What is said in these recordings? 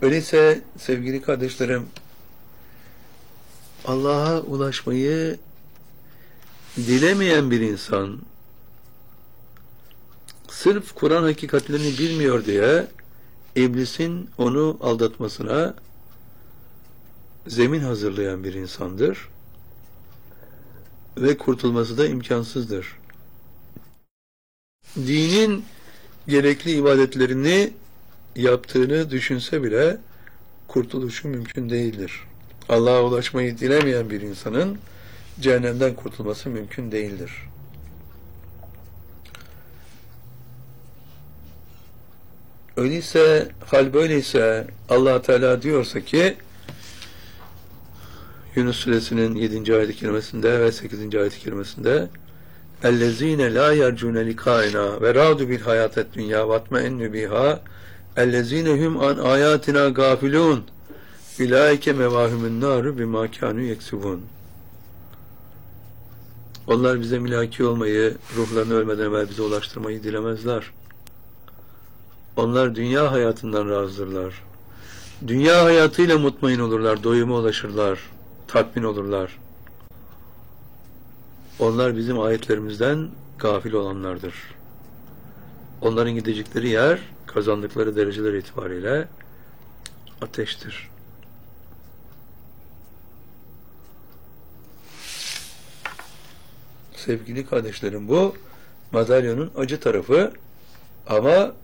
Öyleyse sevgili kardeşlerim, Allah'a ulaşmayı dilemeyen bir insan, sırf Kur'an hakikatlerini bilmiyor diye iblisin onu aldatmasına zemin hazırlayan bir insandır ve kurtulması da imkansızdır. Dinin gerekli ibadetlerini yaptığını düşünse bile kurtuluşu mümkün değildir. Allah'a ulaşmayı dilemeyen bir insanın cehennemden kurtulması mümkün değildir. Öyleyse, hal böyleyse Allah Teala diyorsa ki Yunus Suresinin 7. ayet-i kerimesinde ve 8. ayet-i kerimesinde اَلَّذ۪ينَ لَا يَرْجُونَ لِقَائِنَا وَرَادُوا بِالْحَيَاةَ الدُّنْيَا وَاطْمَئَنُّوا بِهَا اَلَّذ۪ينَ هُمْ عَنْ آيَاتِنَا غَافِلُونَ اُولَٰئِكَ مَوَاهُمُ النَّارُ بِمَا كَانُوا يَكْسِبُونَ. Onlar bize mülaki olmayı, ruhlarını ölmeden evvel bize ulaştırmayı dilemezler. Onlar dünya hayatından razıdırlar. Dünya hayatıyla mutmain olurlar, doyuma ulaşırlar, tatmin olurlar. Onlar bizim ayetlerimizden gafil olanlardır. Onların gidecekleri yer, kazandıkları dereceler itibariyle ateştir. Sevgili kardeşlerim, bu madalyonun acı tarafı, ama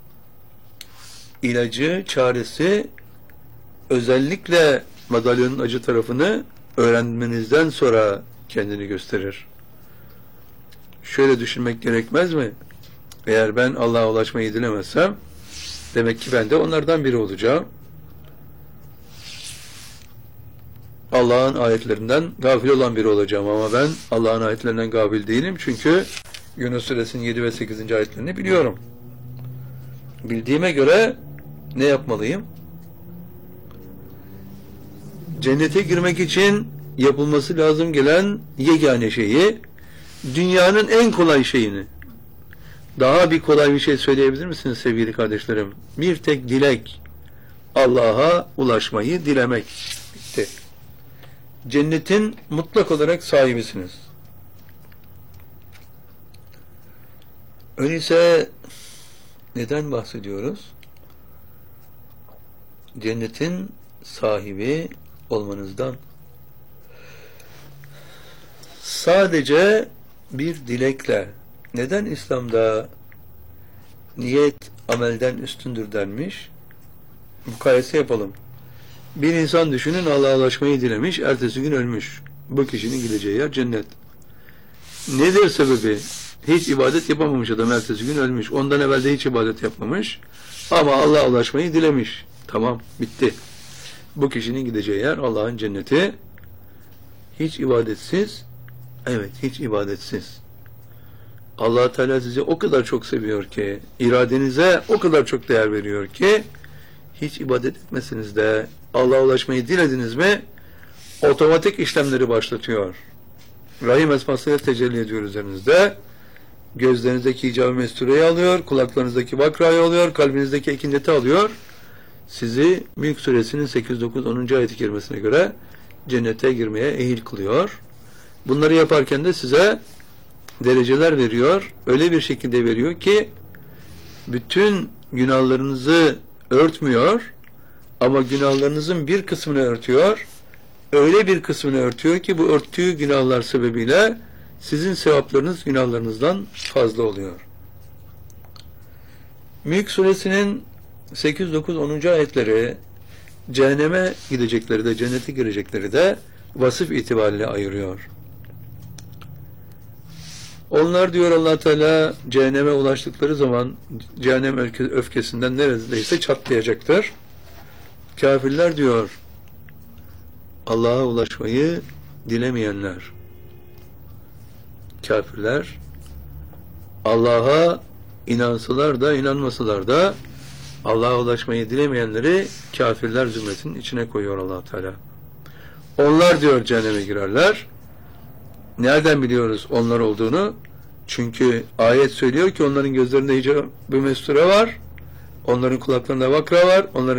ilacı, çaresi özellikle madalyonun acı tarafını öğrenmenizden sonra kendini gösterir. Şöyle düşünmek gerekmez mi? Eğer ben Allah'a ulaşmayı dilemezsem, demek ki ben de onlardan biri olacağım. Allah'ın ayetlerinden gafil olan biri olacağım, ama ben Allah'ın ayetlerinden gafil değilim, çünkü Yunus Suresinin 7 ve 8. ayetlerini biliyorum. Bildiğime göre ne yapmalıyım? Cennete girmek için yapılması lazım gelen yegane şeyi, dünyanın en kolay şeyini, daha bir kolay bir şey söyleyebilir misiniz sevgili kardeşlerim? Bir tek dilek, Allah'a ulaşmayı dilemek. Bitti. Cennetin mutlak olarak sahibisiniz. Öyleyse neden bahsediyoruz? Cennetin sahibi olmanızdan. Sadece bir dilekle. Neden İslam'da niyet amelden üstündür denmiş? Mukayese yapalım. Bir insan düşünün, Allah'a ulaşmayı dilemiş, ertesi gün ölmüş. Bu kişinin gideceği yer cennet. Nedir sebebi? Hiç ibadet yapamamış adam, ertesi gün ölmüş. Ondan evvel de hiç ibadet yapmamış. Ama Allah'a ulaşmayı dilemiş. Tamam, bitti. Bu kişinin gideceği yer Allah'ın cenneti. Hiç ibadetsiz, evet hiç ibadetsiz. Allah Teala sizi o kadar çok seviyor ki, iradenize o kadar çok değer veriyor ki, hiç ibadet etmesiniz de Allah'a ulaşmayı dilediniz mi, otomatik işlemleri başlatıyor. Rahim esmasıyla tecelli ediyor üzerinizde. Gözlerinizdeki icab-ı mestureyi alıyor, kulaklarınızdaki vakrayı alıyor, kalbinizdeki ekineti alıyor. Sizi Mülk Suresinin 8, 9, 10. ayet-i kerimesine göre cennete girmeye ehil kılıyor. Bunları yaparken de size dereceler veriyor. Öyle bir şekilde veriyor ki bütün günahlarınızı örtmüyor, ama günahlarınızın bir kısmını örtüyor. Öyle bir kısmını örtüyor ki bu örttüğü günahlar sebebiyle sizin sevaplarınız günahlarınızdan fazla oluyor. Mülk Suresinin 8, 9, 10. ayetleri cehenneme gidecekleri de cennete girecekleri de vasıf itibariyle ayırıyor. Onlar diyor Allah Teala, cehenneme ulaştıkları zaman cehennem öfkesinden neredeyse çatlayacaktır. Kafirler diyor, Allah'a ulaşmayı dilemeyenler. Kafirler Allah'a inansalar da inanmasalar da Allah'a ulaşmayı dilemeyenleri kafirler zümresinin içine koyuyor Allah Teala. Onlar diyor cehenneme girerler. Nereden biliyoruz onlar olduğunu? Çünkü ayet söylüyor ki onların gözlerinde hicab-ı mesture var, onların kulaklarında vakra var, onların